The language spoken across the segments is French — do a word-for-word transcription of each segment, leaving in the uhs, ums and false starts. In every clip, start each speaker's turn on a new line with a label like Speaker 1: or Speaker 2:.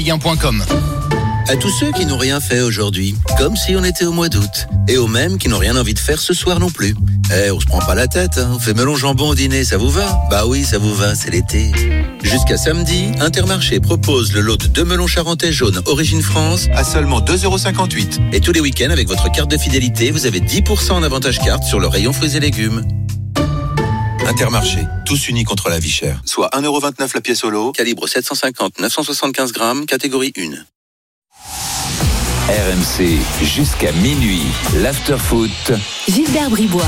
Speaker 1: ligue un point com.
Speaker 2: À tous ceux qui n'ont rien fait aujourd'hui, comme si on était au mois d'août. Et aux mêmes qui n'ont rien envie de faire ce soir non plus. Eh, on se prend pas la tête, hein. On fait melon jambon au dîner, ça vous va ? Bah oui, ça vous va, c'est l'été. Jusqu'à samedi, Intermarché propose le lot de deux melons charentais jaunes Origine France à seulement deux euros cinquante-huit. Et tous les week-ends, avec votre carte de fidélité, vous avez dix pour cent en avantage carte sur le rayon fruits et légumes. Intermarché, tous unis contre la vie chère. Soit un euro vingt-neuf la pièce au lot, calibre sept cent cinquante neuf cent soixante-quinze grammes, catégorie un.
Speaker 3: R M C jusqu'à minuit, l'after-foot.
Speaker 4: Gilbert Bribois.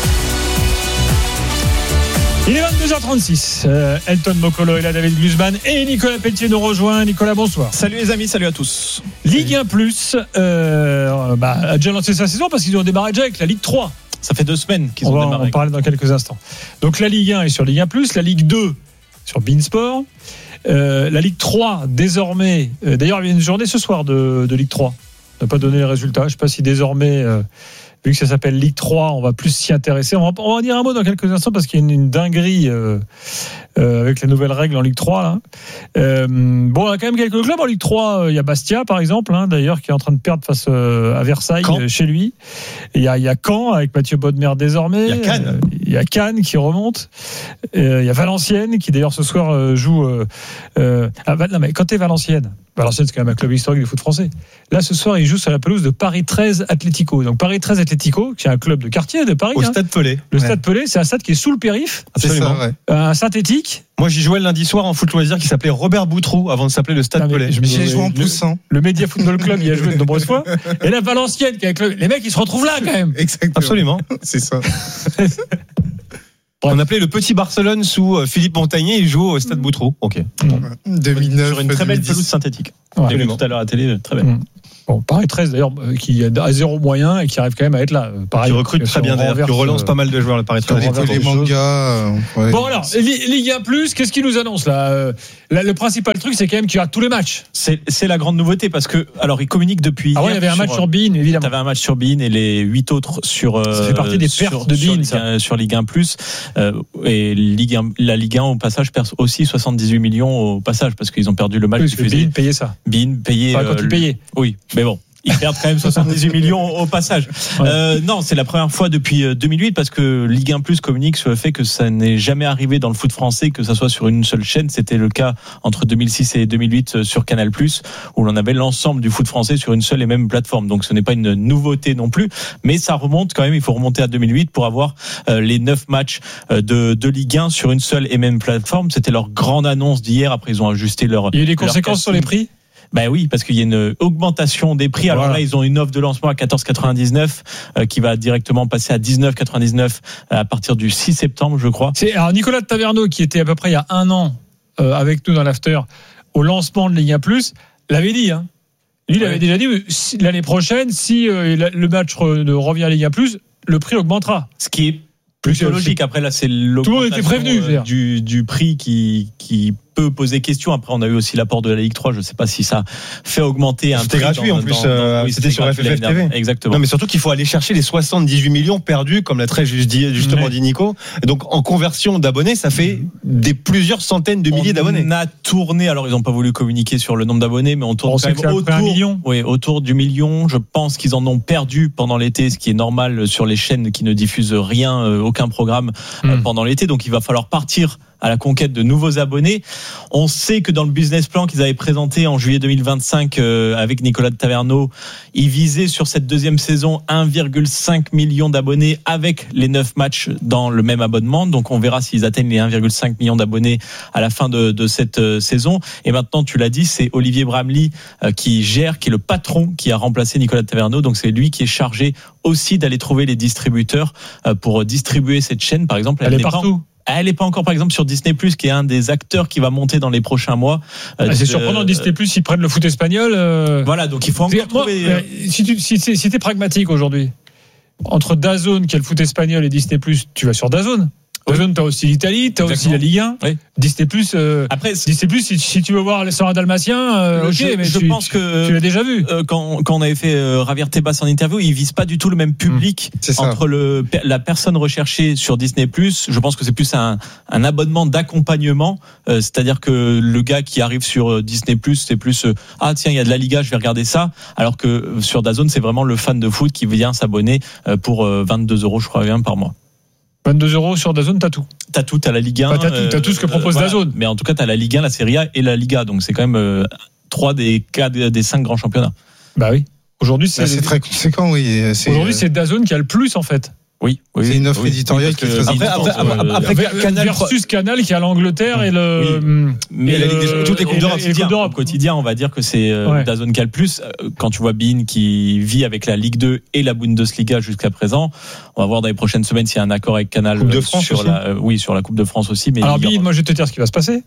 Speaker 5: Il est vingt-deux heures trente-six. Euh, Elton Mokolo est là, David Glusman et Nicolas Pelletier nous rejoint. Nicolas, bonsoir.
Speaker 6: Salut les amis, salut à tous.
Speaker 5: Ligue un plus, euh, bah, a déjà lancé sa saison parce qu'ils ont démarré déjà avec la Ligue trois.
Speaker 6: Ça fait deux semaines qu'ils
Speaker 5: on
Speaker 6: ont
Speaker 5: va
Speaker 6: démarré.
Speaker 5: en parler dans quelques instants. Donc la Ligue un est sur Ligue un plus, la Ligue deux sur Beansport. Euh, la Ligue trois, désormais. Euh, d'ailleurs, il y a une journée ce soir de, de Ligue trois. On n'a pas donné les résultats. Je ne sais pas si désormais, euh, vu que ça s'appelle Ligue trois, on va plus s'y intéresser. On va, on va en dire un mot dans quelques instants parce qu'il y a une, une dinguerie euh, euh, avec les nouvelles règles en Ligue trois. Là. Euh, bon, on a quand même quelques clubs en Ligue trois. Il y a Bastia, par exemple, hein, d'ailleurs, qui est en train de perdre face euh, à Versailles, euh, chez lui. Il y, a, il y a Caen, avec Mathieu Bodmer désormais.
Speaker 6: Il y a Cannes.
Speaker 5: Euh, il y a Cannes qui remonte. Euh, il y a Valenciennes qui, d'ailleurs, ce soir euh, joue... Euh, euh, ah, non, mais quand t'es Valenciennes, Valenciennes, c'est quand même un club historique du foot français. Là, ce soir, il joue sur la pelouse de Paris treize Atlético. Donc, Paris treize Atlético, qui est un club de quartier de Paris.
Speaker 6: Au
Speaker 5: hein.
Speaker 6: Stade Pelé.
Speaker 5: Le
Speaker 6: Ouais.
Speaker 5: Stade Pelé, c'est un stade qui est sous le périph'.
Speaker 6: Absolument.
Speaker 7: C'est ça, ouais.
Speaker 5: Un synthétique.
Speaker 6: Moi, j'y jouais le lundi soir en foot loisir qui s'appelait Robert Boutroux avant de s'appeler le Stade
Speaker 5: Non, mais
Speaker 6: Pelé.
Speaker 5: je me
Speaker 7: J'y ai
Speaker 5: dis,
Speaker 7: joué en
Speaker 5: le-
Speaker 7: poussant.
Speaker 5: Le Média Football Club y a joué de nombreuses fois. Et la Valenciennes, qui est un club. Les mecs, ils se retrouvent là, quand même.
Speaker 7: Exactement.
Speaker 6: Absolument.
Speaker 7: C'est ça.
Speaker 6: On appelait le petit Barcelone sous euh, Philippe Montagnier. Il joue au Stade Boutroux. Ok.
Speaker 7: deux mille neuf.
Speaker 6: Sur une très belle
Speaker 7: deux mille dix.
Speaker 6: pelouse synthétique.
Speaker 5: Ouais.
Speaker 6: J'ai vu tout à l'heure à la télé, très belle.
Speaker 5: Mm. Bon, Paris treize, d'ailleurs, euh, qui a zéro moyen et qui arrive quand même à être là. Euh, Pareil,
Speaker 6: Qui recrute
Speaker 5: si
Speaker 6: très
Speaker 5: on
Speaker 6: bien d'ailleurs. Qui
Speaker 5: renverse,
Speaker 6: relance
Speaker 5: euh,
Speaker 6: pas mal de joueurs, le Paris
Speaker 5: on
Speaker 7: Avec
Speaker 5: renverse
Speaker 6: treize.
Speaker 7: les
Speaker 5: les choses.
Speaker 7: mangas. euh, ouais.
Speaker 5: Bon, alors, Li- Ligue un plus, qu'est-ce qu'il nous annonce là, Euh, là Le principal truc, c'est quand même qu'il y a tous les matchs.
Speaker 6: C'est, c'est la grande nouveauté parce que, alors, ils communiquent depuis.
Speaker 5: Ah ouais, il y
Speaker 6: hier
Speaker 5: avait un match sur Bein, évidemment.
Speaker 6: T'avais un match sur Bein et les huit autres sur. Euh,
Speaker 5: Ça fait partie des
Speaker 6: sur-
Speaker 5: pertes de
Speaker 6: sur
Speaker 5: Bein,
Speaker 6: Ligue
Speaker 5: ça.
Speaker 6: un, sur Ligue un plus. Euh, et Ligue un, la Ligue un au passage perd aussi soixante-dix-huit millions au passage parce qu'ils ont perdu le match
Speaker 5: Oui, parce que
Speaker 6: diffusé.
Speaker 5: Bein payait ça.
Speaker 6: Bein payé.
Speaker 5: Enfin, quand
Speaker 6: euh,
Speaker 5: il payait.
Speaker 6: Oui, mais bon. Ils perdent quand même soixante-dix-huit millions au passage.
Speaker 5: Ouais.
Speaker 6: Euh, non, c'est la première fois depuis deux mille huit parce que Ligue un plus communique sur le fait que ça n'est jamais arrivé dans le foot français que ça soit sur une seule chaîne. C'était le cas entre deux mille six et deux mille huit sur Canal plus, où l'on avait l'ensemble du foot français sur une seule et même plateforme. Donc ce n'est pas une nouveauté non plus, mais ça remonte quand même. Il faut remonter à deux mille huit pour avoir euh, les neuf matchs euh, de, de Ligue un sur une seule et même plateforme. C'était leur grande annonce d'hier. Après, ils ont ajusté leur.
Speaker 5: Il y a eu des
Speaker 6: leur
Speaker 5: conséquences sur les prix.
Speaker 6: Ben oui, parce qu'il y a une augmentation des prix. Alors
Speaker 5: Voilà.
Speaker 6: là, ils ont une offre de lancement à quatorze quatre-vingt-dix-neuf euh, qui va directement passer à dix-neuf quatre-vingt-dix-neuf à partir du six septembre, je crois.
Speaker 5: C'est, alors, Nicolas de Taverneau, qui était à peu près il y a un an euh, avec nous dans l'after, au lancement de Ligue un plus, l'avait dit. Hein. Lui, il
Speaker 6: Ouais.
Speaker 5: avait déjà dit, si, l'année prochaine, si euh, le match re, revient à Ligue un plus, le prix augmentera.
Speaker 6: Ce qui est
Speaker 5: Plus
Speaker 6: plutôt logique. Après, là, c'est
Speaker 5: Tout le monde était
Speaker 6: l'augmentation
Speaker 5: prévenu, je veux dire.
Speaker 6: euh, du, du prix qui, qui peut poser question. Après, on a eu aussi l'apport de la Ligue trois. Je ne sais pas si ça fait augmenter un
Speaker 7: C'était
Speaker 6: prix
Speaker 7: gratuit,
Speaker 6: dans-
Speaker 7: en plus,
Speaker 6: dans- dans-
Speaker 7: euh,
Speaker 6: oui,
Speaker 7: c'était sur
Speaker 6: gratuit
Speaker 7: F F F
Speaker 6: l'année dernière.
Speaker 7: T V.
Speaker 6: Exactement.
Speaker 7: Non, mais surtout qu'il faut aller chercher les soixante-dix-huit millions perdus, comme l'a très juste dit, justement
Speaker 5: Ouais.
Speaker 7: dit Nico. Et donc, en conversion d'abonnés, ça fait des plusieurs centaines de milliers d'abonnés.
Speaker 6: On a tourné, alors ils n'ont pas voulu communiquer sur le nombre d'abonnés, mais on tourne
Speaker 5: On
Speaker 6: quand
Speaker 5: sait
Speaker 6: même
Speaker 5: que c'est à peu près un
Speaker 6: autour,
Speaker 5: million.
Speaker 6: oui, autour du million. Je pense qu'ils en ont perdu pendant l'été, ce qui est normal sur les chaînes qui ne diffusent rien, euh, aucun programme euh,
Speaker 5: Mm.
Speaker 6: pendant l'été. Donc il va falloir partir à la conquête de nouveaux abonnés. On sait que dans le business plan qu'ils avaient présenté en juillet deux mille vingt-cinq euh, avec Nicolas de Taverneau, ils visaient sur cette deuxième saison un virgule cinq million d'abonnés avec les neuf matchs dans le même abonnement. Donc on verra s'ils atteignent les un virgule cinq million d'abonnés à la fin de, de cette euh, saison. Et maintenant, tu l'as dit, c'est Olivier Bramley euh, qui gère, qui est le patron, qui a remplacé Nicolas de Taverneau. Donc c'est lui qui est chargé aussi d'aller trouver les distributeurs euh, pour distribuer cette chaîne. Par exemple,
Speaker 5: Elle est
Speaker 6: n'est pas-
Speaker 5: partout.
Speaker 6: Elle n'est pas encore, par exemple, sur Disney plus, qui est un des acteurs qui va monter dans les prochains mois. Euh,
Speaker 5: Ah, c'est
Speaker 6: de-
Speaker 5: surprenant, Disney plus, ils prennent le foot espagnol. euh,
Speaker 6: Voilà, donc il faut
Speaker 5: C'est-
Speaker 6: encore
Speaker 5: moi,
Speaker 6: trouver.
Speaker 5: euh, si tu si, si, si t'es pragmatique aujourd'hui, entre DAZN qui est le foot espagnol et Disney plus, tu vas sur DAZN. DAZN, t'as aussi l'Italie, t'as aussi la Ligue un.
Speaker 6: Oui.
Speaker 5: Disney Plus. Euh,
Speaker 6: Après,
Speaker 5: Disney Plus, si, si tu veux voir les Sœurs Dalmatiens, euh, ok,
Speaker 6: je,
Speaker 5: mais
Speaker 6: je
Speaker 5: tu,
Speaker 6: pense que
Speaker 5: tu l'as déjà vu.
Speaker 6: Euh, quand, quand on avait fait euh, Javier Tebas en interview, il vise pas du tout le même public
Speaker 1: C'est ça.
Speaker 6: entre le la personne recherchée sur Disney Plus. Je pense que c'est plus un, un abonnement d'accompagnement, euh, c'est-à-dire que le gars qui arrive sur Disney Plus, c'est plus euh, ah tiens il y a de la Liga, je vais regarder ça, alors que sur DAZN c'est vraiment le fan de foot qui vient s'abonner euh, pour euh, vingt-deux euros je crois bien par mois.
Speaker 5: vingt-deux euros sur DAZN, t'as tout.
Speaker 6: T'as tout, t'as la Ligue un.
Speaker 5: Bah, t'as tout, t'as tout ce que propose
Speaker 6: voilà.
Speaker 5: DAZN.
Speaker 6: Mais en tout cas, t'as la Ligue un, la Serie A et la Liga. Donc, c'est quand même euh, trois des quatre des cinq grands championnats.
Speaker 5: Bah oui. Aujourd'hui, c'est,
Speaker 1: Bah, c'est très conséquent, oui. C'est,
Speaker 5: aujourd'hui, c'est DAZN qui a le plus, en fait.
Speaker 6: Oui, oui.
Speaker 1: C'est une offre
Speaker 6: oui,
Speaker 1: éditoriale
Speaker 6: oui,
Speaker 1: qui est
Speaker 6: parce
Speaker 1: très
Speaker 6: que-
Speaker 7: Après,
Speaker 1: importante.
Speaker 7: après, après, après,
Speaker 5: Ver-
Speaker 7: Canal
Speaker 5: versus Canal qui a l'Angleterre et le.
Speaker 6: Oui. Mais
Speaker 5: et
Speaker 6: la
Speaker 5: le-
Speaker 6: Ligue des- toutes les
Speaker 5: et
Speaker 6: coupes
Speaker 5: le-
Speaker 6: d'Europe,
Speaker 5: et les Coupes
Speaker 6: au
Speaker 5: d'Europe.
Speaker 6: quotidien, on va dire que c'est euh,
Speaker 5: Ouais.
Speaker 6: DAZN qui a le plus. Euh, Quand tu vois Bein qui vit avec la Ligue deux et la Bundesliga jusqu'à présent, on va voir dans les prochaines semaines s'il y a un accord avec Canal
Speaker 7: Coupe de
Speaker 6: euh,
Speaker 7: France
Speaker 6: sur
Speaker 7: aussi.
Speaker 6: la, euh, oui, sur la Coupe de France aussi. Mais
Speaker 5: Alors,
Speaker 6: il y aura-
Speaker 5: Bein, moi, je vais te dire ce qui va se passer.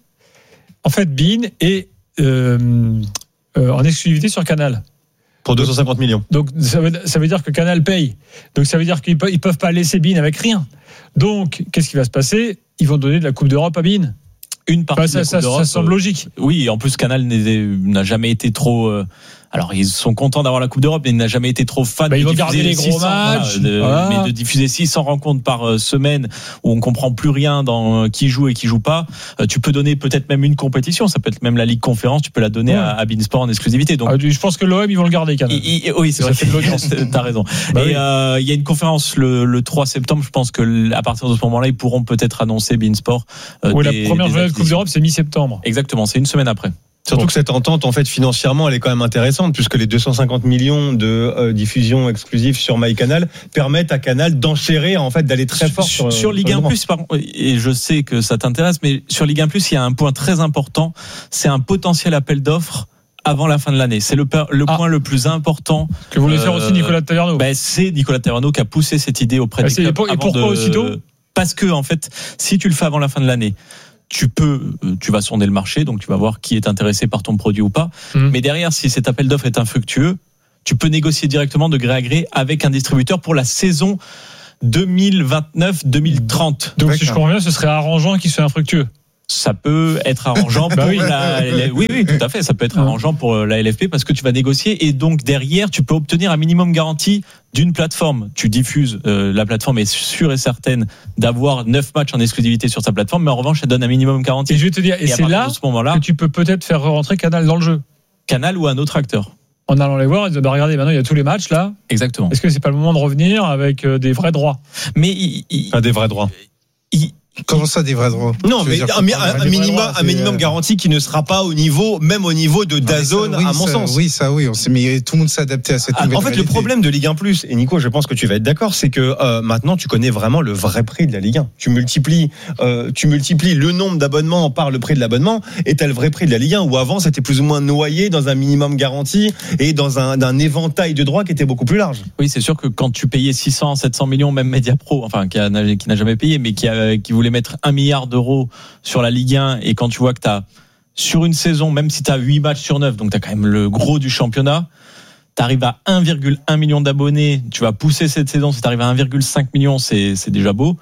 Speaker 5: En fait, Bein est euh, euh, en exclusivité sur Canal.
Speaker 7: pour deux cent cinquante millions.
Speaker 5: Donc, ça veut, ça veut dire que Canal paye. Donc, ça veut dire qu'ils ne peuvent pas laisser Bein avec rien. Donc, qu'est-ce qui va se passer ? Ils vont donner de la Coupe d'Europe à Bein.
Speaker 6: une partie
Speaker 5: Bah,
Speaker 6: de
Speaker 5: ça,
Speaker 6: la
Speaker 5: ça,
Speaker 6: Coupe
Speaker 5: ça
Speaker 6: d'Europe,
Speaker 5: semble
Speaker 6: euh,
Speaker 5: logique.
Speaker 6: Oui, et en plus Canal n'est- n'a jamais été trop. euh, alors ils sont contents d'avoir la Coupe d'Europe, mais il n'a jamais été trop fan.
Speaker 5: Bah,
Speaker 6: de
Speaker 5: ils vont
Speaker 6: diffuser
Speaker 5: garder les gros
Speaker 6: six cents,
Speaker 5: matchs,
Speaker 6: voilà, de-
Speaker 5: voilà.
Speaker 6: mais de diffuser six cents rencontres par euh, semaine où on comprend plus rien dans euh, qui joue et qui joue pas. Euh, tu peux donner peut-être même une compétition, ça peut être même la Ligue Conférence, tu peux la donner
Speaker 5: Ouais.
Speaker 6: à, à Beansport en exclusivité. Donc
Speaker 5: Ah, je pense que l'O M, ils vont le garder, Canal.
Speaker 6: il- il- oui, c'est
Speaker 5: Ça
Speaker 6: vrai.
Speaker 5: fait de l'audience.
Speaker 6: T'as raison.
Speaker 5: Bah
Speaker 6: et
Speaker 5: oui.
Speaker 6: euh, il y a une conférence le, le trois septembre. Je pense que à partir de ce moment-là, ils pourront peut-être annoncer Beansport. Euh,
Speaker 5: Ou la
Speaker 6: des-
Speaker 5: première
Speaker 6: des
Speaker 5: journée de Coupe
Speaker 6: acquisitions.
Speaker 5: d'Europe, c'est mi-septembre.
Speaker 6: Exactement, c'est une semaine après.
Speaker 7: Surtout
Speaker 5: Bon.
Speaker 7: que cette entente, en fait, financièrement, elle est quand même intéressante, puisque les deux cent cinquante millions de euh, diffusion exclusive sur MyCanal permettent à Canal d'enchérir, en fait, d'aller très fort sur,
Speaker 6: sur, sur Ligue
Speaker 7: le
Speaker 6: un
Speaker 7: droit.
Speaker 6: plus, par contre, et je sais que ça t'intéresse, mais sur Ligue un plus, il y a un point très important, c'est un potentiel appel d'offres avant la fin de l'année. C'est le, per- le
Speaker 5: Ah.
Speaker 6: point le plus important.
Speaker 5: Que voulait faire
Speaker 6: Euh,
Speaker 5: aussi Nicolas Taverneau.
Speaker 6: Ben, c'est Nicolas Taverneau qui a poussé cette idée auprès
Speaker 5: Ah,
Speaker 6: des
Speaker 5: c'est-
Speaker 6: clubs.
Speaker 5: et pour- et
Speaker 6: avant
Speaker 5: pourquoi
Speaker 6: de-
Speaker 5: aussitôt
Speaker 6: Parce que, en fait, si tu le fais avant la fin de l'année, tu peux, euh, tu vas sonder le marché, donc tu vas voir qui est intéressé par ton produit ou pas.
Speaker 5: Mmh.
Speaker 6: Mais derrière, si cet appel d'offres est infructueux, tu peux négocier directement de gré à gré avec un distributeur pour la saison deux mille vingt-neuf deux mille trente.
Speaker 5: Donc, si je
Speaker 1: D'accord.
Speaker 5: comprends bien, ce serait arrangeant qu'il soit infructueux.
Speaker 6: Ça peut être arrangeant pour
Speaker 5: Bah oui.
Speaker 6: la, la- oui, oui, tout à fait. Ça peut être
Speaker 5: Ouais.
Speaker 6: arrangeant pour la L F P parce que tu vas négocier et donc derrière, tu peux obtenir un minimum garanti d'une plateforme. Tu diffuses, euh, la plateforme est sûre et certaine d'avoir neuf matchs en exclusivité sur sa plateforme, mais en revanche, elle donne un minimum garanti.
Speaker 5: Et je vais te dire, et,
Speaker 6: Et à
Speaker 5: c'est
Speaker 6: partir
Speaker 5: là
Speaker 6: de ce moment-là,
Speaker 5: que tu peux peut-être faire rentrer Canal dans le jeu.
Speaker 6: Canal ou un autre acteur.
Speaker 5: En allant les voir, ils disent, bah, regardez, maintenant il y a tous les matchs là.
Speaker 6: Exactement.
Speaker 5: Est-ce que c'est pas le moment de revenir avec euh, des vrais droits ?
Speaker 6: Mais il, il-
Speaker 7: Enfin, des vrais droits.
Speaker 6: il-
Speaker 1: Comment ça, des vrais droits?
Speaker 7: Non,
Speaker 1: Je veux
Speaker 7: mais
Speaker 1: dire,
Speaker 7: un, mi-
Speaker 1: faut
Speaker 7: un-
Speaker 1: prendre
Speaker 7: un
Speaker 1: des vrais
Speaker 7: minimum,
Speaker 1: droits,
Speaker 7: un
Speaker 1: c'est,
Speaker 7: minimum
Speaker 1: euh,
Speaker 7: garanti qui ne sera pas au niveau, même au niveau de
Speaker 1: Ah, mais ça,
Speaker 7: DAZN,
Speaker 1: oui,
Speaker 7: à mon
Speaker 1: ça,
Speaker 7: sens.
Speaker 1: Oui, ça, oui. On sait, mais tout le monde s'est adapté à cette
Speaker 7: Ah,
Speaker 1: nouvelle
Speaker 7: en fait, le
Speaker 1: réalité.
Speaker 7: problème de Ligue un plus, et Nico, je pense que tu vas être d'accord, c'est que euh, maintenant tu connais vraiment le vrai prix de la Ligue un. Tu multiplies, euh, tu multiplies le nombre d'abonnements par le prix de l'abonnement, et t'as le vrai prix de la Ligue un. Où avant, c'était plus ou moins noyé dans un minimum garanti et dans un, d'un éventail de droits qui était beaucoup plus large.
Speaker 6: oui, c'est sûr que quand tu payais six cents, sept cents millions, même Mediapro, enfin, qui, a, qui n'a jamais payé, mais qui, a, qui voulait mettre un milliard d'euros sur la Ligue un, et quand tu vois que tu as, sur une saison, même si tu as huit matchs sur neuf, donc tu as quand même le gros du championnat, tu arrives à un virgule un million d'abonnés, tu vas pousser cette saison, si tu arrives à un virgule cinq million, c'est, c'est déjà beau.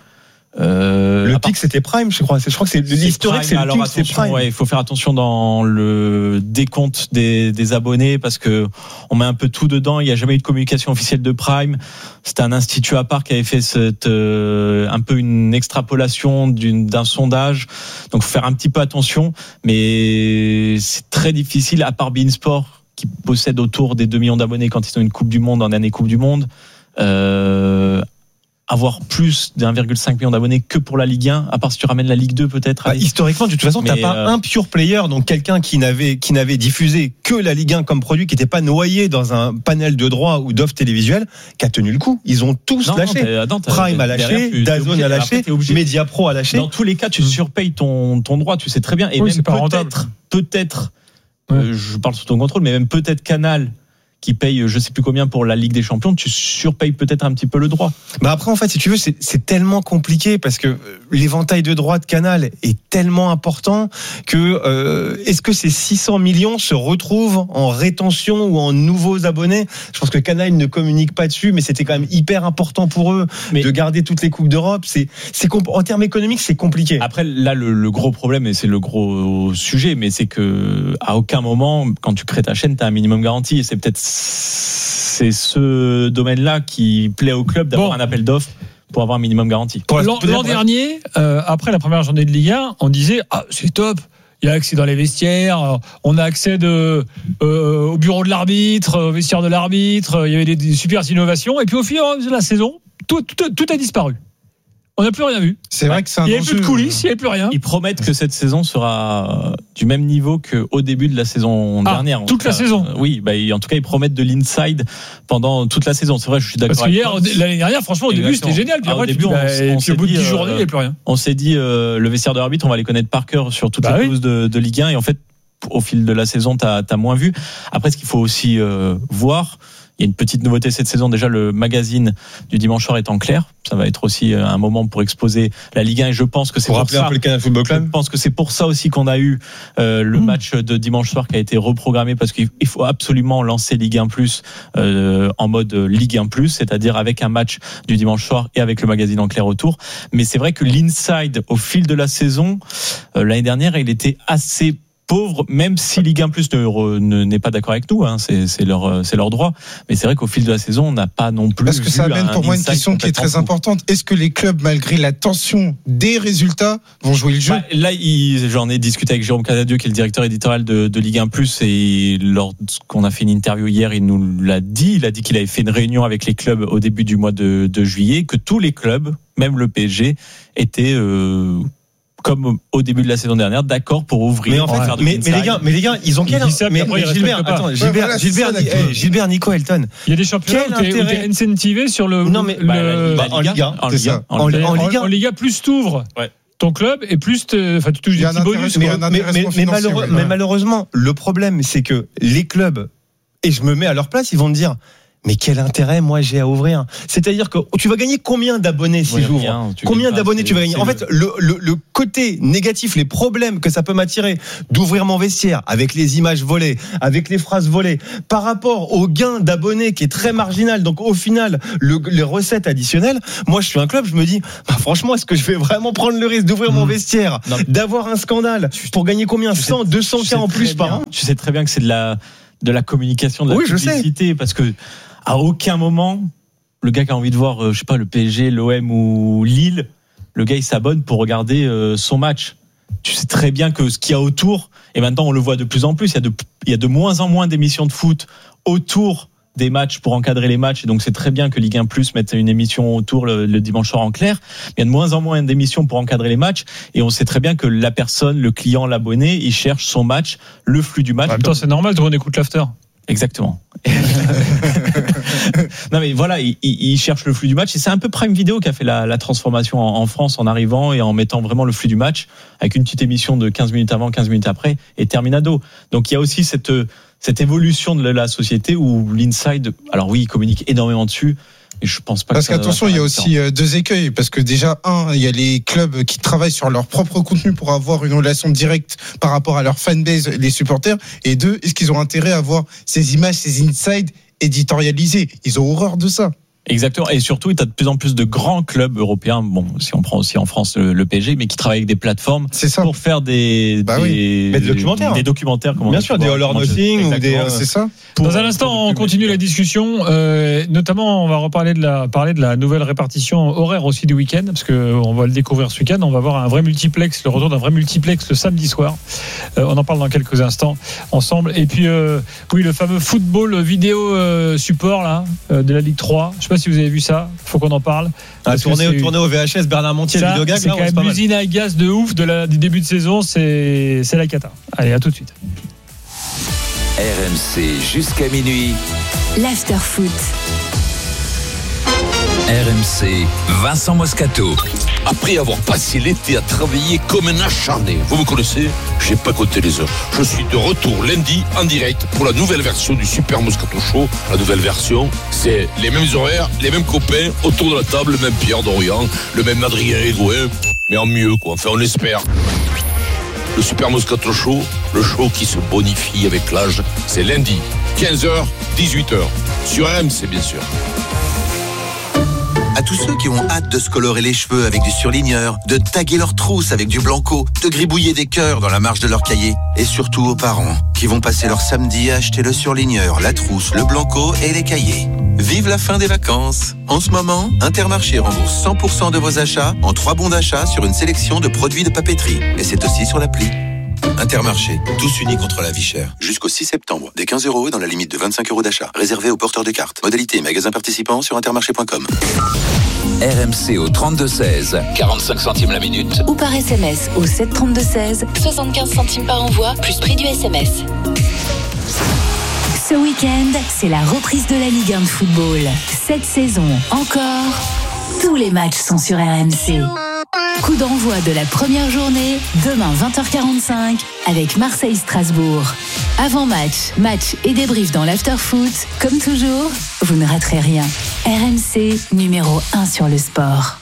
Speaker 6: Euh,
Speaker 7: Le
Speaker 6: à part-
Speaker 7: pic, c'était Prime, je crois. C'est- Je crois que c'est l'historique,
Speaker 6: Prime,
Speaker 7: c'est le
Speaker 6: alors
Speaker 7: pic, c'est
Speaker 6: attention,
Speaker 7: Prime.
Speaker 6: ouais, il faut faire attention dans le décompte des, des abonnés parce que on met un peu tout dedans. Il n'y a jamais eu de communication officielle de Prime. C'était un institut à part qui avait fait cette, euh, un peu une extrapolation d'une, d'un sondage. Donc, faut faire un petit peu attention. Mais c'est très difficile, à part Beansport qui possède autour des deux millions d'abonnés quand ils ont une Coupe du Monde en année Coupe du Monde. Euh, avoir plus d'un virgule cinq million d'abonnés que pour la Ligue un, à part si tu ramènes la Ligue deux peut-être.
Speaker 7: Bah, historiquement, de toute façon, t'as
Speaker 6: Mais,
Speaker 7: pas
Speaker 6: euh,
Speaker 7: un pure player, donc quelqu'un qui n'avait qui n'avait diffusé que la Ligue un comme produit, qui n'était pas noyé dans un panel de droits ou d'offres télévisuelles, qui a tenu le coup. Ils ont tous
Speaker 6: Non,
Speaker 7: lâché.
Speaker 6: non, t'as- attends, t'as-
Speaker 7: Prime a
Speaker 6: derrière,
Speaker 7: lâché,
Speaker 6: tu- t'es
Speaker 7: DAZN
Speaker 6: obligé,
Speaker 7: a
Speaker 6: après,
Speaker 7: lâché,
Speaker 6: t'es obligé.
Speaker 7: Mediapro a lâché.
Speaker 6: Dans tous les cas, tu surpayes ton, ton droit, tu sais très bien. Et
Speaker 5: Oui,
Speaker 6: même
Speaker 5: c'est pas rentable.
Speaker 6: peut-être, peut-être,
Speaker 5: Ouais.
Speaker 6: euh, je parle sous ton contrôle, mais même peut-être Canal, qui paye je sais plus combien pour la Ligue des Champions, tu surpayes peut-être un petit peu le droit.
Speaker 7: Bah après, en fait, si tu veux, c'est, c'est tellement compliqué parce que l'éventail de droits de Canal est tellement important que euh, est-ce que ces six cents millions se retrouvent en rétention ou en nouveaux abonnés? Je pense que Canal ne communique pas dessus, mais c'était quand même hyper important pour eux mais de garder toutes les coupes d'Europe. C'est, c'est comp- en termes économiques, c'est compliqué.
Speaker 6: Après, là, le, le gros problème, et c'est le gros sujet, mais c'est que à aucun moment, quand tu crées ta chaîne, tu as un minimum garanti. Et c'est peut-être c'est ce domaine-là qui plaît au club d'avoir bon. un appel d'offres pour avoir un minimum garanti.
Speaker 5: L'an, l'an dernier, euh, après la première journée de Ligue un, on disait ah c'est top. Il y a accès dans les vestiaires, on a accès de, euh, au bureau de l'arbitre, au vestiaire de l'arbitre, il y avait des, des super innovations. Et puis au fil de la saison, tout, tout, tout a disparu. On n'a plus rien vu.
Speaker 1: C'est vrai que c'est un
Speaker 5: Il n'y avait plus de coulisses, il n'y avait plus rien.
Speaker 6: Ils promettent que cette saison sera du même niveau qu'au début de la saison
Speaker 5: ah,
Speaker 6: dernière.
Speaker 5: Toute la
Speaker 6: cas,
Speaker 5: saison.
Speaker 6: Euh, oui, bah, en tout cas, ils promettent de l'inside pendant toute la saison. C'est vrai, je suis d'accord.
Speaker 5: Parce qu'hier, l'année dernière, franchement, au Exactement. début, c'était génial. Puis après, au début, on, bah, on, on puis au bout de dix euh, journées, il n'y a plus rien.
Speaker 6: On s'est dit, euh, le vestiaire de l'arbitre, on va les connaître par cœur sur toute bah la pelouse oui. de, de Ligue un. Et en fait, au fil de la saison, tu as moins vu. Après, ce qu'il faut aussi euh, voir, il y a une petite nouveauté cette saison. Déjà, le magazine du dimanche soir est en clair. Ça va être aussi un moment pour exposer la Ligue un. Et je pense que c'est
Speaker 7: pour,
Speaker 6: pour
Speaker 7: rappeler
Speaker 6: ça.
Speaker 7: un peu le Canal Football Club.
Speaker 6: Je pense que c'est pour ça aussi qu'on a eu euh, le mmh. match de dimanche soir qui a été reprogrammé parce qu'il faut absolument lancer Ligue un plus euh, en mode Ligue un plus, c'est-à-dire avec un match du dimanche soir et avec le magazine en clair autour. Mais c'est vrai que l'inside au fil de la saison euh, l'année dernière, il était assez pauvre, même si Ligue un plus ne, ne, n'est pas d'accord avec nous, hein, c'est, c'est, leur, c'est leur droit. Mais c'est vrai qu'au fil de la saison, on n'a pas non plus.
Speaker 1: Parce que ça amène pour moi une question qui est très
Speaker 6: fou.
Speaker 1: importante. Est-ce que les clubs, malgré la tension des résultats, vont jouer le jeu?
Speaker 6: bah, Là, il, j'en ai discuté avec Jérôme Casadieu, qui est le directeur éditorial de, de Ligue un plus, et lorsqu'on a fait une interview hier, il nous l'a dit. Il a dit qu'il avait fait une réunion avec les clubs au début du mois de, de juillet, que tous les clubs, même le P S G, étaient euh, comme au début de la saison dernière, d'accord pour ouvrir.
Speaker 7: Mais en fait, mais, mais les gars, mais les gars, ils ont quel
Speaker 5: ça, mais, mais
Speaker 7: Gilbert, attends, Gilbert,
Speaker 1: ouais, voilà,
Speaker 7: Gilbert,
Speaker 1: ça,
Speaker 7: Gilbert, Gilbert, Nico, Elton.
Speaker 5: Il y a des championnats où t'es, où t'es incentivé sur le.
Speaker 7: Non mais
Speaker 5: le,
Speaker 6: bah, la, la,
Speaker 7: en Ligue un,
Speaker 6: en
Speaker 7: c'est
Speaker 6: Ligue un,
Speaker 7: ça.
Speaker 6: en,
Speaker 7: En,
Speaker 6: Ligue un.
Speaker 7: en Ligue un,
Speaker 5: en Ligue un, plus t'ouvres
Speaker 6: ouais.
Speaker 5: ton club et plus, enfin, tu touches des petits bonus.
Speaker 7: Mais, mais, mais, mais, malheureux, ouais. mais malheureusement, le problème, c'est que les clubs, et je me mets à leur place, ils vont me dire. Mais quel intérêt moi j'ai à ouvrir? C'est-à-dire que tu vas gagner combien d'abonnés si j'ouvre? Rien, combien d'abonnés tu vas gagner? En fait, le, le, le côté négatif, les problèmes que ça peut m'attirer d'ouvrir mon vestiaire avec les images volées, avec les phrases volées, par rapport au gain d'abonnés qui est très marginal. Donc au final, le, les recettes additionnelles. Moi, je suis un club, je me dis, bah, franchement, est-ce que je vais vraiment prendre le risque d'ouvrir mmh. mon vestiaire, non. d'avoir un scandale pour gagner combien? cent, deux cents K en plus par an?
Speaker 6: Tu sais très bien que c'est de la de la communication, de la
Speaker 7: oui,
Speaker 6: publicité, parce que à aucun moment, le gars qui a envie de voir, euh, je sais pas, le P S G, l'O M ou Lille, le gars il s'abonne pour regarder euh, son match. Tu sais très bien que ce qu'il y a autour, et maintenant on le voit de plus en plus, il y a de, il y a de moins en moins d'émissions de foot autour des matchs pour encadrer les matchs, et donc c'est très bien que Ligue un plus mette une émission autour le, le dimanche soir en clair. Il y a de moins en moins d'émissions pour encadrer les matchs, et on sait très bien que la personne, le client, l'abonné, il cherche son match, le flux du match.
Speaker 5: En même temps, c'est normal, tout le monde écoute l'after.
Speaker 6: Exactement. Non mais voilà, il, il cherche le flux du match, et c'est un peu Prime Video qui a fait la, la transformation en, en France en arrivant et en mettant vraiment le flux du match avec une petite émission de quinze minutes avant, quinze minutes après et terminado. Donc il y a aussi cette cette évolution de la société où l'inside, alors oui, il communique énormément dessus. Et je pense pas
Speaker 1: parce
Speaker 6: que ça
Speaker 1: qu'attention, il y a aussi euh, deux écueils. Parce que déjà, un, il y a les clubs qui travaillent sur leur propre contenu pour avoir une relation directe par rapport à leur fanbase, les supporters. Et deux, est-ce qu'ils ont intérêt à avoir ces images, ces insides éditorialisés? Ils ont horreur de ça.
Speaker 6: Exactement, et surtout, tu as de plus en plus de grands clubs européens, bon, si on prend aussi en France le, le P S G, mais qui travaillent avec des plateformes pour faire des,
Speaker 1: bah
Speaker 6: des,
Speaker 1: oui.
Speaker 7: des documentaires.
Speaker 6: Des documentaires, comment
Speaker 7: bien sûr, des All or Nothing ou des.
Speaker 1: Euh, c'est ça.
Speaker 5: Pour, Dans un instant, on continue la discussion. Euh, notamment, on va reparler de la parler de la nouvelle répartition horaire aussi du week-end, parce que on va le découvrir ce week-end. On va voir un vrai multiplex, le retour d'un vrai multiplex le samedi soir. Euh, on en parle dans quelques instants ensemble. Et puis, euh, oui, le fameux football vidéo euh, support là euh, de la Ligue trois. Je sais pas si vous avez vu ça. Faut qu'on en parle.
Speaker 7: Ah, tourné, tourné au V H S, Bernard Montiel,
Speaker 5: ça,
Speaker 7: le vidéogag.
Speaker 5: C'est
Speaker 7: là,
Speaker 5: quand même l'usine à gaz de ouf de la, du début de saison. C'est, c'est la cata. Allez, à tout de suite.
Speaker 3: R M C jusqu'à minuit.
Speaker 4: L'after foot.
Speaker 3: R M C, Vincent Moscato.
Speaker 4: Après avoir passé l'été à travailler comme un acharné, vous me connaissez, j'ai pas compté les heures. Je suis de retour lundi en direct pour la nouvelle version du Super Moscato Show. La nouvelle version, c'est les mêmes horaires, les mêmes copains autour de la table, le même Pierre Dorian, le même Adrien Hégouin, mais en mieux quoi, enfin on l'espère. Le Super Moscato Show, le show qui se bonifie avec l'âge, c'est lundi, quinze heures, dix-huit heures, sur R M C bien sûr.
Speaker 2: À tous ceux qui ont hâte de se colorer les cheveux avec du surligneur, de taguer leurs trousses avec du blanco, de gribouiller des cœurs dans la marge de leur cahier. Et surtout aux parents qui vont passer leur samedi à acheter le surligneur, la trousse, le blanco et les cahiers. Vive la fin des vacances. En ce moment, Intermarché rembourse cent pour cent de vos achats en trois bons d'achat sur une sélection de produits de papeterie. Et c'est aussi sur l'appli. Intermarché, tous unis contre la vie chère. Jusqu'au six septembre, des quinze euros dans la limite de vingt-cinq euros d'achat. Réservé aux porteurs de cartes. Modalité magasin participant sur intermarché point com.
Speaker 3: R M C au trente-deux seize, quarante-cinq centimes la minute.
Speaker 8: Ou par S M S au sept trente-deux seize, soixante-quinze centimes par envoi, plus prix du S M S. Ce week-end, c'est la reprise de la Ligue un de football. Cette saison encore, tous les matchs sont sur R M C. Coup d'envoi de la première journée, demain vingt heures quarante-cinq, avec Marseille-Strasbourg. Avant-match, match et débrief dans l'after-foot. Comme toujours, vous ne raterez rien. R M C, numéro un sur le sport.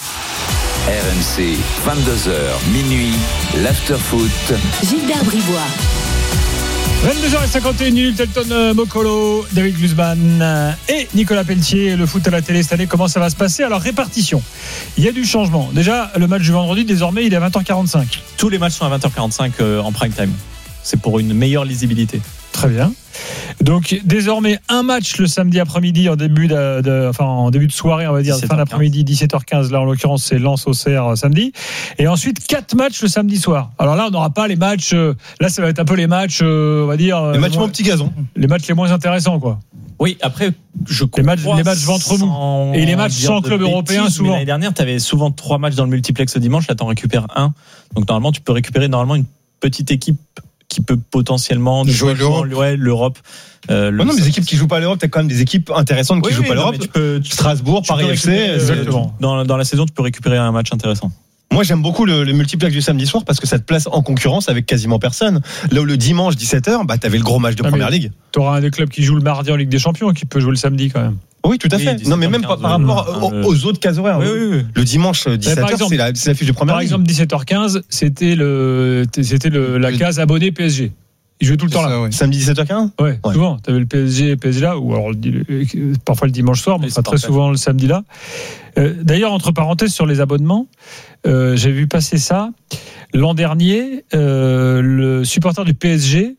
Speaker 3: R M C, vingt-deux heures, minuit, l'after-foot.
Speaker 8: Gilbert Bribois.
Speaker 5: vingt-deux heures cinquante et une minutes, Elton Mokolo, David Glusman et Nicolas Pelletier. Le foot à la télé cette année, comment ça va se passer? Alors, répartition. Il y a du changement. Déjà, le match du vendredi, désormais, il est à vingt heures quarante-cinq.
Speaker 6: Tous les matchs sont à vingt heures quarante-cinq euh, en prime time. C'est pour une meilleure lisibilité.
Speaker 5: Très bien. Donc, désormais, un match le samedi après-midi en début de, de, enfin, en début de soirée, on va dire, fin d'après-midi, dix-sept heures quinze. Là, en l'occurrence, c'est Lens-Auxerre samedi. Et ensuite, quatre matchs le samedi soir. Alors là, on n'aura pas les matchs. Euh, là, ça va être un peu les matchs, euh, on va dire.
Speaker 7: Les matchs
Speaker 5: euh,
Speaker 7: mon petit gazon.
Speaker 5: Les matchs les moins intéressants, quoi.
Speaker 6: Oui, après, je
Speaker 5: les matchs, les matchs ventre mou. Et les matchs sans club européen, souvent.
Speaker 6: L'année dernière, tu avais souvent trois matchs dans le multiplex le dimanche. Là, tu en récupères un. Donc, normalement, tu peux récupérer normalement une petite équipe qui peut potentiellement
Speaker 1: jouer l'Europe.
Speaker 6: l'Europe. Euh,
Speaker 7: le... ouais, non, mais les équipes qui jouent pas à l'Europe, t'as quand même des équipes intéressantes qui
Speaker 6: oui,
Speaker 7: jouent
Speaker 6: oui,
Speaker 7: pas à
Speaker 6: non,
Speaker 7: l'Europe.
Speaker 6: Tu peux, tu,
Speaker 7: Strasbourg,
Speaker 6: tu
Speaker 7: Paris F C.
Speaker 6: Exactement. Dans, dans la saison, tu peux récupérer un match intéressant.
Speaker 7: Moi, j'aime beaucoup le, le multiplex du samedi soir parce que ça te place en concurrence avec quasiment personne. Là où le dimanche, dix-sept heures, bah, t'avais le gros match de
Speaker 5: ah,
Speaker 7: Première Ligue.
Speaker 5: T'auras un des clubs qui joue le mardi en Ligue des Champions qui peut jouer le samedi quand même.
Speaker 7: Oui, tout à fait. Oui, non, mais même par, par rapport aux, aux autres cases horaires.
Speaker 5: Oui, oui, oui.
Speaker 7: Le dimanche, dix-sept heures, c'est la, c'est la fiche de Première
Speaker 5: Par
Speaker 7: Ligue.
Speaker 5: exemple, dix-sept heures quinze, c'était, le, c'était le, la case abonné P S G. Il jouait tout le temps
Speaker 1: ça,
Speaker 5: là.
Speaker 1: Ouais.
Speaker 7: Samedi dix-sept heures quinze
Speaker 5: ouais, ouais, souvent. Tu avais le P S G et P S G là, ou alors le, parfois le dimanche soir, mais pas très souvent le samedi là. Euh, d'ailleurs, entre parenthèses, sur les abonnements, euh, j'ai vu passer ça. L'an dernier, euh, le supporter du P S G,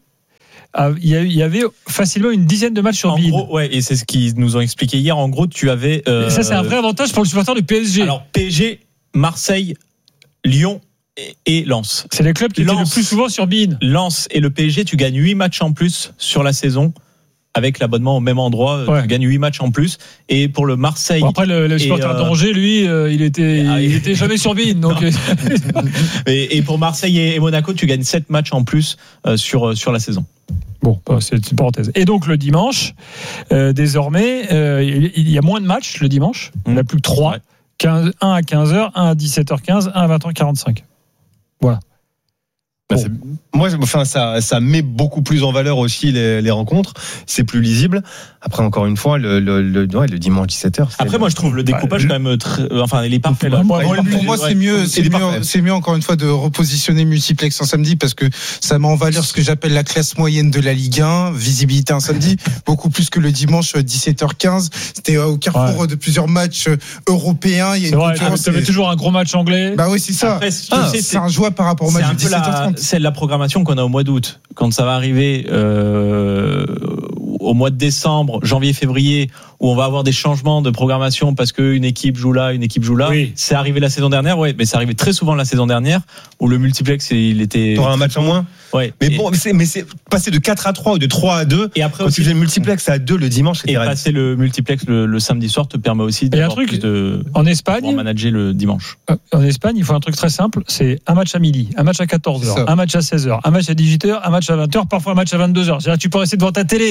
Speaker 5: il y avait facilement une dizaine de matchs sur
Speaker 6: en
Speaker 5: Bein.
Speaker 6: gros, ouais, et c'est ce qu'ils nous ont expliqué hier. En gros, tu avais. Euh,
Speaker 5: et ça, c'est un vrai avantage pour le supporter du P S G.
Speaker 6: Alors, P S G, Marseille, Lyon et Lens.
Speaker 5: C'est les clubs qui
Speaker 6: Lens,
Speaker 5: étaient le plus souvent sur Bein.
Speaker 6: Lens et le P S G, tu gagnes huit matchs en plus sur la saison. Avec l'abonnement au même endroit, ouais. Tu gagnes huit matchs en plus. Et pour le Marseille.
Speaker 5: Bon, après, le, le supporter euh... d'Angers, lui, euh, il était, ah, il était jamais sur Bein. Donc...
Speaker 6: et, et pour Marseille et Monaco, tu gagnes sept matchs en plus euh, sur, sur la saison.
Speaker 5: Bon, c'est une parenthèse. Et donc, le dimanche, euh, désormais, euh, il y a moins de matchs le dimanche. Il n'y en a plus que trois. Ouais. quinze, un à quinze heures, un à dix-sept heures quinze, un à vingt heures quarante-cinq. Voilà.
Speaker 7: Bah bon. Moi, enfin, ça, ça met beaucoup plus en valeur aussi les, les rencontres. C'est plus lisible. Après, encore une fois, le, le, le, ouais, le dimanche dix-sept heures.
Speaker 6: Après, le... moi, je trouve le découpage bah, quand même très, enfin, il est parfait. Là.
Speaker 1: Moi, pour moi, moi c'est mieux, c'est mieux, c'est mieux encore une fois de repositionner multiplex en samedi parce que ça met en valeur ce que j'appelle la classe moyenne de la Ligue un, visibilité un samedi, beaucoup plus que le dimanche dix-sept heures quinze. C'était au carrefour ouais. de plusieurs matchs européens. Il y a
Speaker 5: c'est une vrai, tu avais toujours un gros match anglais.
Speaker 1: Bah oui, c'est ça. Après, ah, sais, c'est, c'est un joueur par rapport au match de dix-sept heures trente.
Speaker 6: C'est la programmation qu'on a au mois d'août. Quand ça va arriver euh, au mois de décembre, janvier, février, où on va avoir des changements de programmation parce qu'une équipe joue là, une équipe joue là. Oui. C'est arrivé la saison dernière, ouais, mais c'est arrivé très souvent la saison dernière où le multiplex, il était.
Speaker 7: T'auras un match en moins.
Speaker 6: Ouais.
Speaker 7: Mais et bon, mais c'est, mais c'est passé de quatre à trois ou de trois à deux.
Speaker 6: Et après,
Speaker 7: quand aussi, tu faisais le multiplex à deux le dimanche, c'était
Speaker 6: et passer le multiplex le, le samedi soir te permet aussi d'avoir
Speaker 5: truc,
Speaker 6: plus de.
Speaker 5: En Espagne.
Speaker 6: Pour manager le dimanche.
Speaker 5: En Espagne, il faut un truc très simple, c'est un match à midi, un match à quatorze heures, un match à seize heures, un match à dix-huit heures, un match à vingt heures, parfois un match à vingt-deux heures. C'est-à-dire que tu peux rester devant ta télé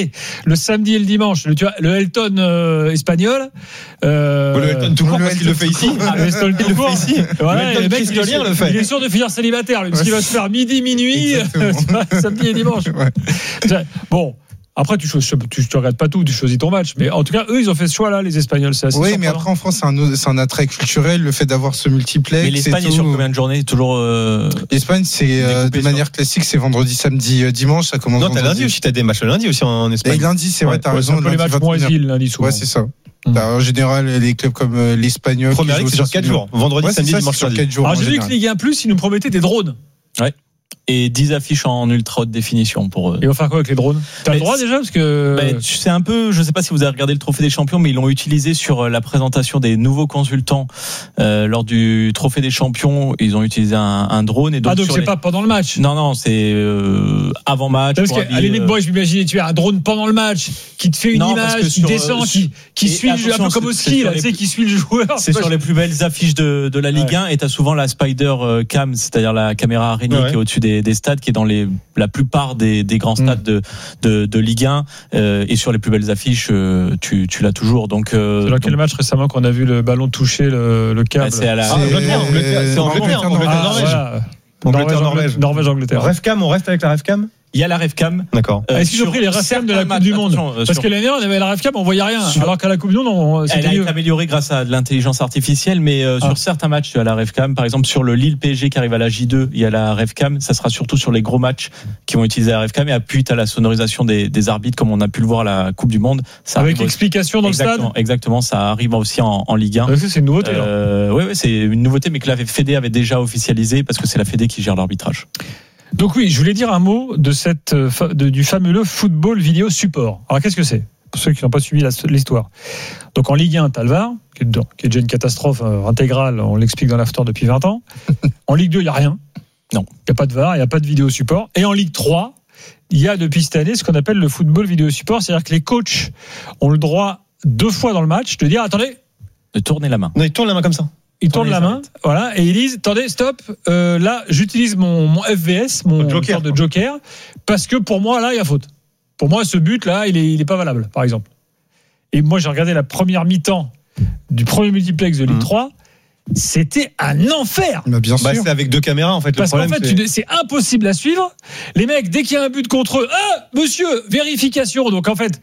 Speaker 5: le samedi et le dimanche. Le, tu vois, le Elton euh, espagnol. Euh,
Speaker 7: le Elton tout court parce qu'il le fait ici.
Speaker 5: Ah, le Elton tout court. Voilà,
Speaker 7: le
Speaker 5: le mec, il,
Speaker 7: le fait.
Speaker 5: il est sûr de finir célibataire, lui, parce qu'il va se faire midi, minuit, samedi et dimanche.
Speaker 1: Ouais.
Speaker 5: Bon. Après, tu ne tu, regardes pas tout, tu choisis ton match. Mais en tout cas, eux, ils ont fait ce choix-là, les Espagnols. C'est assez
Speaker 1: oui,
Speaker 5: surprenant.
Speaker 1: mais après, en France, c'est un, c'est un attrait culturel, le fait d'avoir ce multiplex.
Speaker 6: Mais l'Espagne est sur combien de journées? Toujours. Euh...
Speaker 1: L'Espagne, c'est euh, de manière classique, c'est vendredi, samedi, euh, dimanche. Ça commence.
Speaker 7: Non, t'as lundi aussi. T'as des matchs le lundi aussi en Espagne.
Speaker 1: Et lundi, c'est vrai, ouais, t'as
Speaker 5: ouais,
Speaker 1: raison.
Speaker 5: C'est un peu les matchs moisis, lundi souvent.
Speaker 1: Ouais, c'est ça. Mmh. En général, les clubs comme euh, l'Espagnol.
Speaker 7: Première ligue, c'est sur quatre jours. Vendredi, ouais, samedi,
Speaker 1: ça,
Speaker 7: dimanche,
Speaker 1: sur quatre jours.
Speaker 5: Alors, j'ai vu que Ligue un plus, ils nous promettaient des drones.
Speaker 6: Ouais. Et dix affiches en ultra haute définition pour eux.
Speaker 5: Ils vont faire quoi avec les drones? T'as le droit déjà parce que
Speaker 6: bah, c'est un peu, je sais pas si vous avez regardé le Trophée des Champions, mais ils l'ont utilisé sur la présentation des nouveaux consultants euh, lors du Trophée des Champions. Ils ont utilisé un, un drone et donc.
Speaker 5: Ah donc c'est
Speaker 6: les...
Speaker 5: pas pendant le match.
Speaker 6: Non non, c'est euh, avant match.
Speaker 5: Parce qu'à la limite,
Speaker 6: euh...
Speaker 5: moi je m'imaginais tu as un drone pendant le match qui te fait une
Speaker 6: non,
Speaker 5: image, qui
Speaker 6: sur,
Speaker 5: descend,
Speaker 6: euh,
Speaker 5: qui qui suit le jeu, un peu comme au ski, là, tu sais, qui suit le joueur.
Speaker 6: C'est sur les plus belles affiches de, de la Ligue ouais. un et t'as souvent la Spider Cam, c'est-à-dire la caméra araignée ouais. qui est au-dessus des, des stades, qui est dans les la plupart des, des grands stades de, de, de Ligue un euh, et sur les plus belles affiches euh, tu, tu l'as toujours donc euh,
Speaker 5: c'est là quel match récemment qu'on a vu le ballon toucher le, le câble?
Speaker 6: Bah, c'est à la
Speaker 7: ah, Angleterre, Angleterre, c'est Angleterre, Angleterre, Norvège.
Speaker 5: Angleterre, Norvège. Norvège, Angleterre.
Speaker 7: Revcam, on reste avec la Revcam.
Speaker 6: Il y a la Revcam.
Speaker 7: D'accord.
Speaker 5: Euh, Est-ce qu'ils ont pris les Revcam de la Coupe du Monde? Parce sur... que l'année dernière, on avait la Revcam, on voyait rien. Sur... Alors qu'à la Coupe du Monde, on...
Speaker 6: elle a été améliorée grâce à de l'intelligence artificielle, mais euh, ah. sur certains matchs, tu as la Revcam. Par exemple, sur le Lille P S G qui arrive à la J deux, il y a la Revcam. Ça sera surtout sur les gros matchs qui vont utiliser la Revcam. Et puis, tu as la sonorisation des, des arbitres, comme on a pu le voir à la Coupe du Monde. Ça
Speaker 5: avec explication dans
Speaker 6: exactement,
Speaker 5: le stade.
Speaker 6: Exactement, ça arrive aussi en, en Ligue un.
Speaker 5: Ah, c'est une nouveauté.
Speaker 6: Euh, oui, ouais, c'est une nouveauté, mais que la Fédé avait déjà officialisé parce que c'est la Fédé qui gère l'arbitrage.
Speaker 5: Donc oui, je voulais dire un mot de cette de, du fameux football vidéo support. Alors qu'est-ce que c'est pour ceux qui n'ont pas suivi la, l'histoire? Donc en Ligue un, t'as le V A R qui est dedans, qui est déjà une catastrophe euh, intégrale. On l'explique dans l'after depuis vingt ans. En Ligue deux, il y a rien.
Speaker 6: Non,
Speaker 5: il y a pas de V A R, il y a pas de vidéo support. Et en Ligue trois, il y a depuis cette année ce qu'on appelle le football vidéo support, c'est-à-dire que les coachs ont le droit deux fois dans le match de dire attendez,
Speaker 6: de tourner la main.
Speaker 7: Non, ils tournent la main comme ça.
Speaker 5: Ils tournent la main, voilà, et ils disent attendez, stop, euh, là, j'utilise mon, mon F V S, mon
Speaker 7: joker,
Speaker 5: sorte de joker, parce que pour moi, là, il y a faute. Pour moi, ce but-là, il est, il est pas valable, par exemple. Et moi, j'ai regardé la première mi-temps du premier multiplex de Ligue mmh. trois. C'était un enfer.
Speaker 1: Bah bien sûr.
Speaker 7: Bah, c'est avec deux caméras en fait.
Speaker 5: Parce
Speaker 7: le problème,
Speaker 5: qu'en fait, c'est... Tu, c'est impossible à suivre. Les mecs, dès qu'il y a un but contre eux, ah, monsieur, vérification. Donc en fait,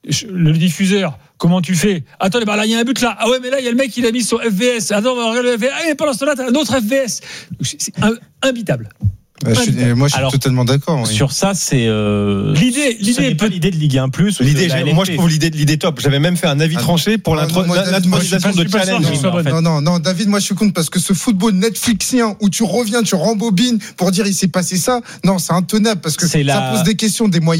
Speaker 5: le diffuseur. Comment tu fais? Attends, bah là, il y a un but là. Ah ouais, mais là, il y a le mec qui a mis son F V S. Attends, on va regarder le F V S. Ah, mais pendant ce temps-là, t'as un autre F V S. C'est imbitable.
Speaker 1: Ouais, je suis, moi, je suis Alors, totalement d'accord. Oui.
Speaker 6: Sur ça, c'est euh,
Speaker 5: l'idée. L'idée
Speaker 6: ce n'est pas l'idée de Ligue un plus.
Speaker 7: L'idée, moi, je trouve l'idée de l'idée top. J'avais même fait un avis ah, tranché pour ah, l'intronisation de challenge.
Speaker 1: Non, en fait. non, non, non, David, moi, je suis contre parce que ce football Netflixien où tu reviens, tu rembobines pour dire il s'est passé ça. Non, c'est intenable parce que ça
Speaker 6: la...
Speaker 1: pose des questions, des moyens.